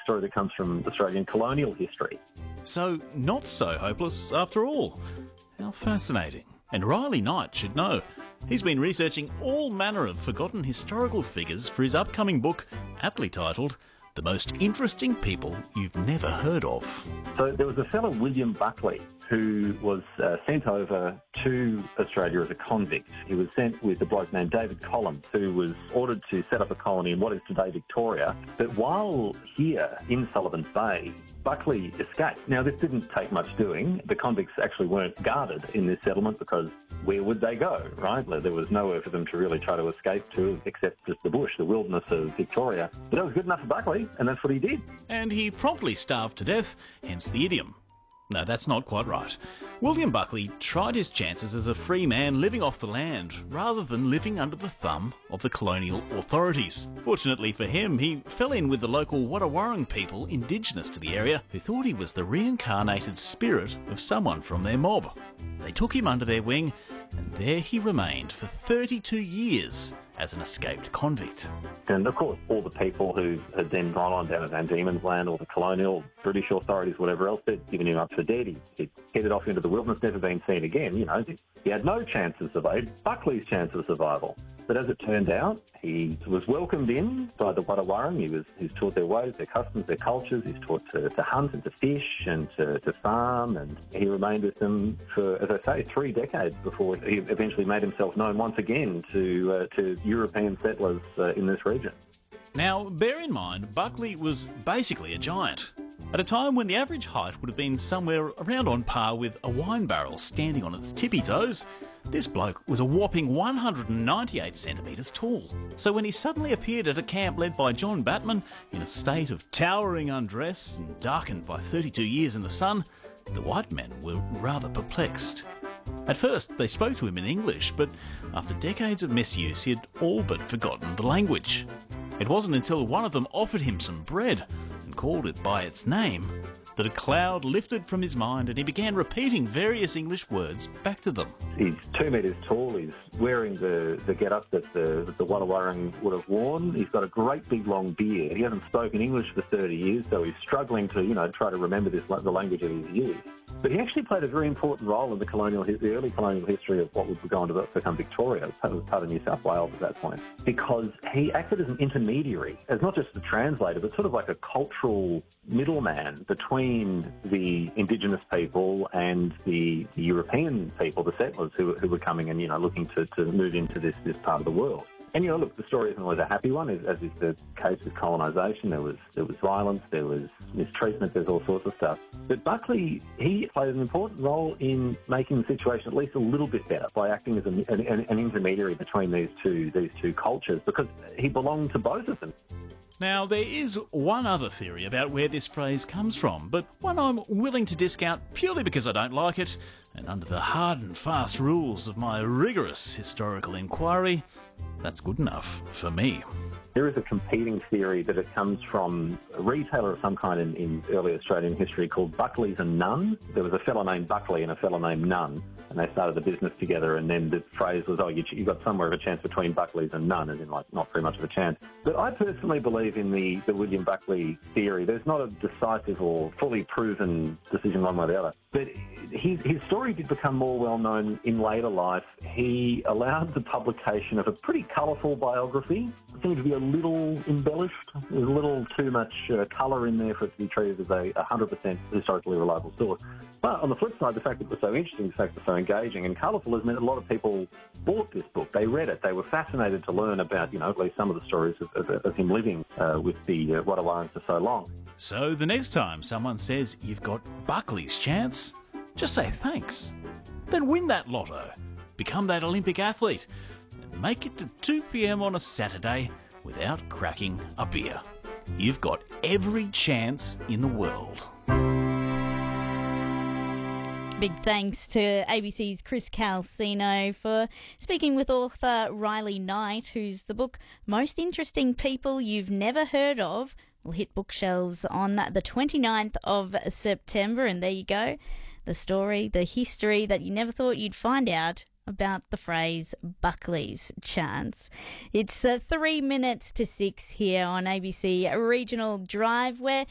story that comes from Australian colonial history. So, not so hopeless after all. How fascinating. And Riley Knight should know. He's been researching all manner of forgotten historical figures for his upcoming book, aptly titled The Most Interesting People You've Never Heard Of. So there was a fellow, William Buckley, who was sent over to Australia as a convict. He was sent with a bloke named David Collins, who was ordered to set up a colony in what is today Victoria. But while here in Sullivan's Bay, Buckley escaped. Now, this didn't take much doing. The convicts actually weren't guarded in this settlement because where would they go, right? There was nowhere for them to really try to escape to except just the bush, the wilderness of Victoria. But that was good enough for Buckley, and that's what he did. And he promptly starved to death, hence the idiom. No, that's not quite right. William Buckley tried his chances as a free man living off the land, rather than living under the thumb of the colonial authorities. Fortunately for him, he fell in with the local Wadawurrung people indigenous to the area, who thought he was the reincarnated spirit of someone from their mob. They took him under their wing, and there he remained for 32 years as an escaped convict. And of course, all the people who had then gone on down to Van Diemen's Land, or the colonial, British authorities, whatever else, they'd given him up for dead. He headed off into the wilderness, never been seen again. You know, he had no chance of survival, Buckley's chance of survival. But as it turned out, he was welcomed in by the Wadawurrung. He was taught their ways, their customs, their cultures. He's taught to hunt and to fish and to farm. And he remained with them for, as I say, 3 decades before he eventually made himself known once again to European settlers in this region. Now, bear in mind, Buckley was basically a giant. At a time when the average height would have been somewhere around on par with a wine barrel standing on its tippy toes, this bloke was a whopping 198 centimetres tall. So when he suddenly appeared at a camp led by John Batman, in a state of towering undress and darkened by 32 years in the sun, the white men were rather perplexed. At first, they spoke to him in English, but after decades of misuse, he had all but forgotten the language. It wasn't until one of them offered him some bread and called it by its name that a cloud lifted from his mind and he began repeating various English words back to them. He's 2 metres tall. He's wearing the get-up that the Wadawurrung would have worn. He's got a great big long beard. He hasn't spoken English for 30 years, so he's struggling to, try to remember the language of his youth. But he actually played a very important role in the early colonial history of what would go on to become Victoria. It was part of New South Wales at that point, because he acted as an intermediary, as not just a translator, but sort of like a cultural middleman between the Indigenous people and the European people, the settlers who were coming and, looking to move into this part of the world. And, look, the story isn't always a happy one, as is the case with colonisation. There was violence, there was mistreatment, there's all sorts of stuff. But Buckley, he played an important role in making the situation at least a little bit better by acting as an intermediary between these two cultures, because he belonged to both of them. Now, there is one other theory about where this phrase comes from, but one I'm willing to discount purely because I don't like it, and under the hard and fast rules of my rigorous historical inquiry, that's good enough for me. There is a competing theory that it comes from a retailer of some kind in early Australian history called Buckley's and Nunn. There was a fellow named Buckley and a fellow named Nunn, and they started the business together, and then the phrase was, you got somewhere of a chance between Buckley's and Nunn, as in, not very much of a chance. But I personally believe in the William Buckley theory. There's not a decisive or fully proven decision one way or the other. But his story did become more well-known in later life. He allowed the publication of a pretty colourful biography. It seemed to be a little embellished. There's a little too much colour in there for it to be treated as a 100% historically reliable source. But on the flip side, the fact that it was so interesting, the fact that it was so engaging and colourful has meant a lot of people bought this book. They read it. They were fascinated to learn about, at least some of the stories of him living with the Wadawurrung for so long. So the next time someone says you've got Buckley's chance, just say thanks. Then win that lotto, become that Olympic athlete, and make it to 2 p.m. on a Saturday without cracking a beer. You've got every chance in the world. Big thanks to ABC's Chris Calcino for speaking with author Riley Knight, whose the book Most Interesting People You've Never Heard Of will hit bookshelves on the 29th of September. And there you go, the story, the history that you never thought you'd find out about the phrase Buckley's chance. It's 3 minutes to 6 here on ABC Regional Drive, where